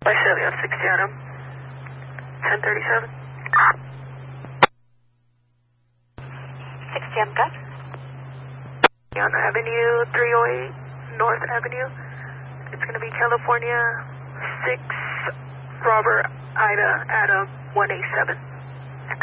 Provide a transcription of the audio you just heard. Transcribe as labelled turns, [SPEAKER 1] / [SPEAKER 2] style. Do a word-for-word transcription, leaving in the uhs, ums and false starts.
[SPEAKER 1] Visalia, sixty Adam, ten thirty-seven.
[SPEAKER 2] sixty Adam, got?
[SPEAKER 1] On Avenue, three oh eight, North Avenue. It's going to be California, six, Robert, Ida, Adam, one eight seven.